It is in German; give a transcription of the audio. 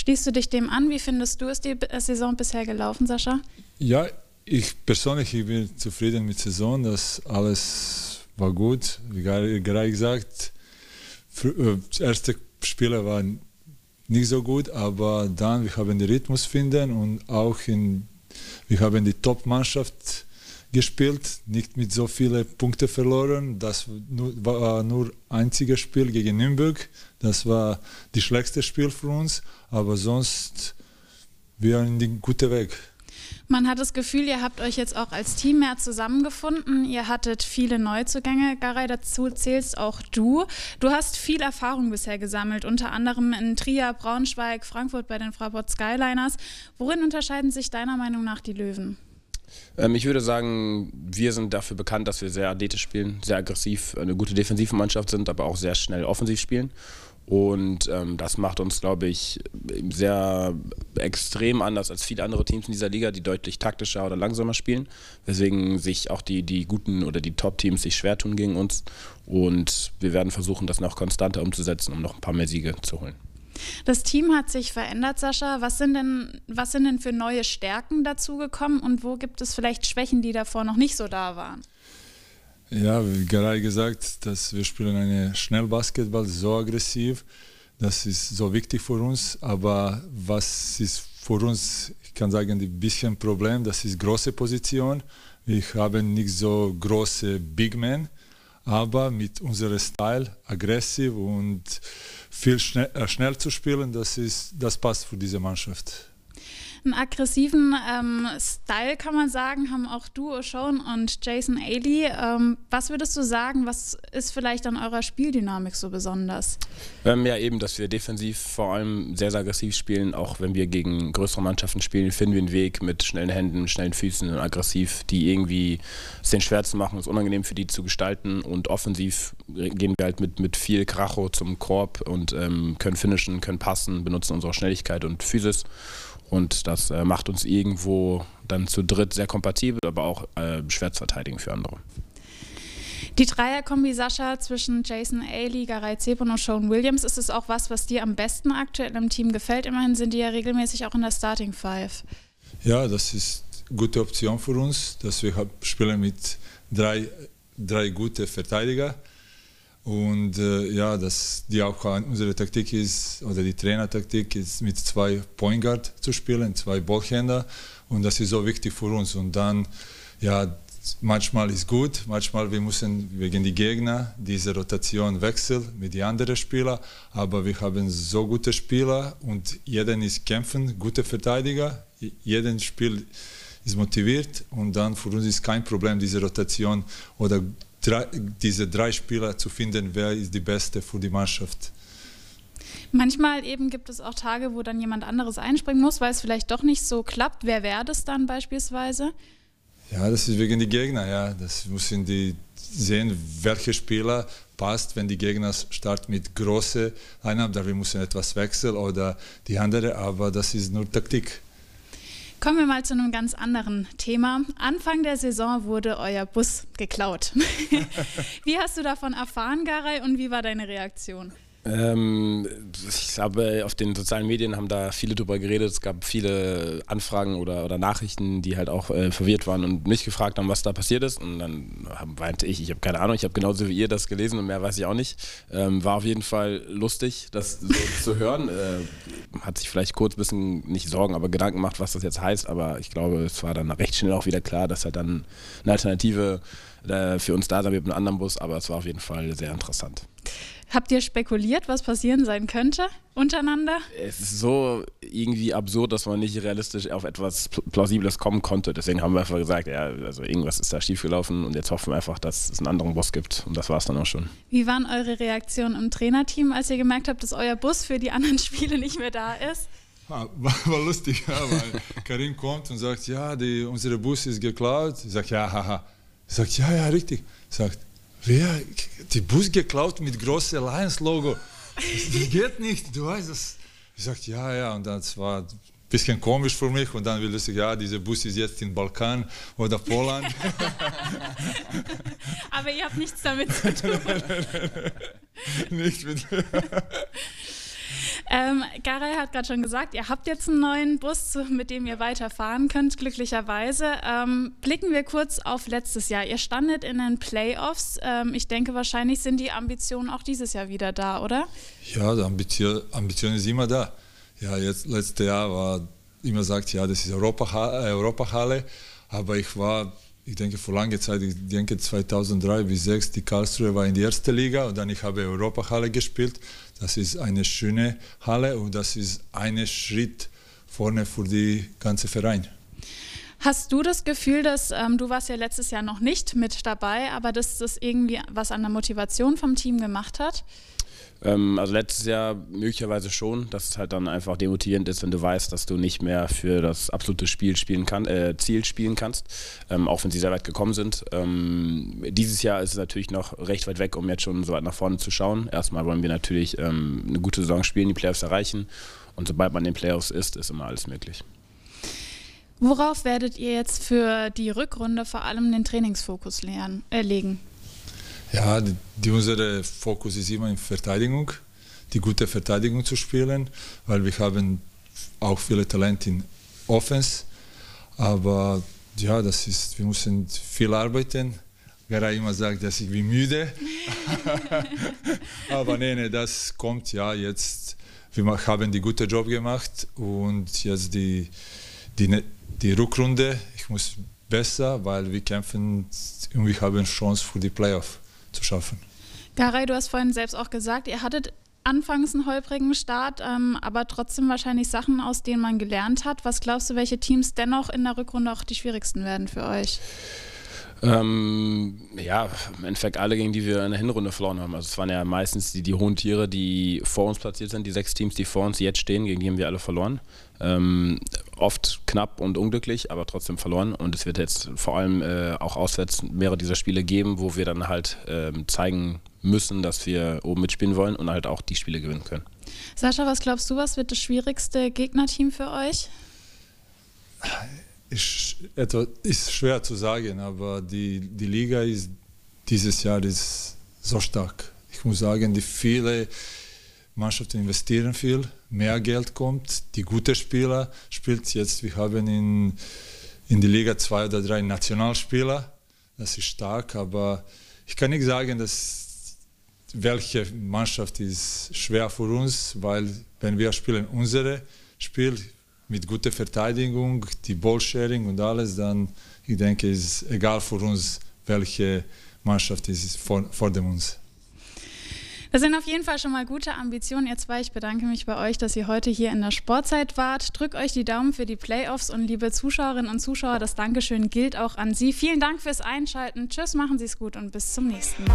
Schließt du dich dem an? Wie findest du, ist die Saison bisher gelaufen, Sascha? Ja, ich persönlich bin zufrieden mit der Saison, das alles war gut. Wie gerade gesagt, das erste Spiel war nicht so gut, aber dann wir haben den Rhythmus finden und auch wir haben die Top-Mannschaft gespielt, nicht mit so vielen Punkten verloren. Das war nur einziges Spiel gegen Nürnberg. Das war das schlechteste Spiel für uns, aber sonst wir sind in guten Weg. Man hat das Gefühl, ihr habt euch jetzt auch als Team mehr zusammengefunden. Ihr hattet viele Neuzugänge. Garay, dazu zählst auch du. Du hast viel Erfahrung bisher gesammelt, unter anderem in Trier, Braunschweig, Frankfurt bei den Fraport Skyliners. Worin unterscheiden sich deiner Meinung nach die Löwen? Ich würde sagen, wir sind dafür bekannt, dass wir sehr athletisch spielen, sehr aggressiv, eine gute defensive Mannschaft sind, aber auch sehr schnell offensiv spielen. Und das macht uns, glaube ich, sehr extrem anders als viele andere Teams in dieser Liga, die deutlich taktischer oder langsamer spielen. Weswegen sich auch die guten oder die Top-Teams sich schwer tun gegen uns. Und wir werden versuchen, das noch konstanter umzusetzen, um noch ein paar mehr Siege zu holen. Das Team hat sich verändert, Sascha. Was sind denn für neue Stärken dazugekommen und wo gibt es vielleicht Schwächen, die davor noch nicht so da waren? Ja, wie gerade gesagt, dass wir spielen eine Schnellbasketball, so aggressiv. Das ist so wichtig für uns. Aber was ist für uns, ich kann sagen, ein bisschen Problem, das ist große Position. Wir haben nicht so große Big Men, aber mit unserem Style, aggressiv und viel schnell zu spielen, das passt für diese Mannschaft. Einen aggressiven Style, kann man sagen, haben auch du, O'Shawn und Jason Ailey. Was würdest du sagen, was ist vielleicht an eurer Spieldynamik so besonders? Ja, eben, dass wir defensiv vor allem sehr, sehr aggressiv spielen. Auch wenn wir gegen größere Mannschaften spielen, finden wir einen Weg mit schnellen Händen, schnellen Füßen und aggressiv, die irgendwie es denen schwer zu machen, es unangenehm für die zu gestalten. Und offensiv gehen wir halt mit viel Kracho zum Korb und können finishen, können passen, benutzen unsere Schnelligkeit und Physis. Und das macht uns irgendwo dann zu dritt sehr kompatibel, aber auch schwer zu verteidigen für andere. Die Dreierkombi, Sascha, zwischen Jason Ailey, Garay Zep und O'Shawn Williams, ist es auch was dir am besten aktuell im Team gefällt? Immerhin sind die ja regelmäßig auch in der Starting Five. Ja, das ist eine gute Option für uns, dass wir spielen mit drei gute Verteidiger. Und ja, dass die auch unsere Taktik ist, oder die Trainertaktik ist, mit 2 Point Guard zu spielen, 2 Ballhänder. Und das ist so wichtig für uns. Und dann, ja, manchmal ist gut, manchmal wir müssen wegen die Gegner diese Rotation wechseln mit den anderen Spielern. Aber wir haben so gute Spieler und jeder ist kämpfen, gute Verteidiger. Jeden Spiel ist motiviert und dann für uns ist kein Problem, diese Rotation oder diese 3 Spieler zu finden, wer ist die Beste für die Mannschaft. Manchmal eben gibt es auch Tage, wo dann jemand anderes einspringen muss, weil es vielleicht doch nicht so klappt. Wer wäre das dann beispielsweise? Ja, das ist wegen die Gegner. Ja. Das müssen die sehen, welcher Spieler passt, wenn die Gegner starten mit großen Line-Up, da wir müssen etwas wechseln oder die andere, aber das ist nur Taktik. Kommen wir mal zu einem ganz anderen Thema. Anfang der Saison wurde euer Bus geklaut. Wie hast du davon erfahren, Garay, und wie war deine Reaktion? Ich glaube, auf den sozialen Medien haben da viele drüber geredet. Es gab viele Anfragen oder Nachrichten, die halt auch verwirrt waren und mich gefragt haben, was da passiert ist. Und dann meinte ich habe keine Ahnung, ich habe genauso wie ihr das gelesen und mehr weiß ich auch nicht. War auf jeden Fall lustig, das so zu hören. Hat sich vielleicht kurz ein bisschen, nicht Sorgen, aber Gedanken gemacht, was das jetzt heißt. Aber ich glaube, es war dann recht schnell auch wieder klar, dass halt dann eine Alternative für uns da sein wird mit einem anderen Bus. Aber es war auf jeden Fall sehr interessant. Habt ihr spekuliert, was passieren sein könnte untereinander? Es ist so irgendwie absurd, dass man nicht realistisch auf etwas Plausibles kommen konnte. Deswegen haben wir einfach gesagt, ja, also irgendwas ist da schiefgelaufen und jetzt hoffen wir einfach, dass es einen anderen Boss gibt. Und das war es dann auch schon. Wie waren eure Reaktionen im Trainerteam, als ihr gemerkt habt, dass euer Bus für die anderen Spiele nicht mehr da ist? War lustig, ja, weil Karim kommt und sagt, ja, unser Bus ist geklaut. Ich sage, ja, haha. Ich sage, ja, richtig. Sagt, wer, die Bus geklaut mit großem Lions-Logo. Das geht nicht, du weißt das. Ich sagte, ja, und das war ein bisschen komisch für mich. Und dann will ich, ja, dieser Bus ist jetzt in Balkan oder Polen. Aber ihr habt nichts damit zu tun. Nicht mit. Garay hat gerade schon gesagt, ihr habt jetzt einen neuen Bus, mit dem ihr weiterfahren könnt, glücklicherweise. Blicken wir kurz auf letztes Jahr. Ihr standet in den Playoffs. Ich denke, wahrscheinlich sind die Ambitionen auch dieses Jahr wieder da, oder? Ja, die Ambition ist immer da. Ja, jetzt letztes Jahr war immer gesagt, ja, das ist Europahalle, aber ich denke vor langer Zeit, ich denke 2003 bis 2006, die Karlsruhe war in der ersten Liga und dann habe ich Europahalle gespielt. Das ist eine schöne Halle und das ist ein Schritt vorne für den ganzen Verein. Hast du das Gefühl, dass du warst ja letztes Jahr noch nicht mit dabei, aber dass das irgendwie was an der Motivation vom Team gemacht hat? Also letztes Jahr möglicherweise schon, dass es halt dann einfach demotivierend ist, wenn du weißt, dass du nicht mehr für das absolute Ziel spielen kannst, auch wenn sie sehr weit gekommen sind. Dieses Jahr ist es natürlich noch recht weit weg, um jetzt schon so weit nach vorne zu schauen. Erstmal wollen wir natürlich eine gute Saison spielen, die Playoffs erreichen und sobald man in den Playoffs ist immer alles möglich. Worauf werdet ihr jetzt für die Rückrunde vor allem den Trainingsfokus legen? Ja, unser Fokus ist immer in Verteidigung, die gute Verteidigung zu spielen, weil wir haben auch viele Talente in Offense, aber ja, wir müssen viel arbeiten. Garay immer sagt, dass ich bin müde, aber nee, das kommt ja jetzt. Wir haben den guten Job gemacht und jetzt die Rückrunde, ich muss besser, weil wir kämpfen und wir haben eine Chance für die Playoff zu schaffen. Garay, du hast vorhin selbst auch gesagt, ihr hattet anfangs einen holprigen Start, aber trotzdem wahrscheinlich Sachen, aus denen man gelernt hat. Was glaubst du, welche Teams dennoch in der Rückrunde auch die schwierigsten werden für euch? Ja, im Endeffekt alle, gegen die wir in der Hinrunde verloren haben. Also es waren ja meistens die hohen Tiere, die vor uns platziert sind, die 6 Teams, die vor uns jetzt stehen, gegen die haben wir alle verloren. Oft knapp und unglücklich, aber trotzdem verloren. Und es wird jetzt vor allem auch auswärts mehrere dieser Spiele geben, wo wir dann halt zeigen müssen, dass wir oben mitspielen wollen und halt auch die Spiele gewinnen können. Sascha, was glaubst du, was wird das schwierigste Gegnerteam für euch? Ist schwer zu sagen, aber die Liga ist dieses Jahr ist so stark. Ich muss sagen, die viele Mannschaften investieren viel, mehr Geld kommt, die gute Spieler spielt jetzt. Wir haben in der Liga 2 oder 3 Nationalspieler, das ist stark, aber ich kann nicht sagen, dass welche Mannschaft ist schwer für uns, weil wenn wir spielen unsere Spiel mit guter Verteidigung, die Ballsharing und alles, dann ich denke, es ist egal für uns, welche Mannschaft ist vor uns. Das sind auf jeden Fall schon mal gute Ambitionen, ihr zwei. Ich bedanke mich bei euch, dass ihr heute hier in der Sportzeit wart. Drückt euch die Daumen für die Playoffs und liebe Zuschauerinnen und Zuschauer, das Dankeschön gilt auch an Sie. Vielen Dank fürs Einschalten. Tschüss, machen Sie es gut und bis zum nächsten Mal.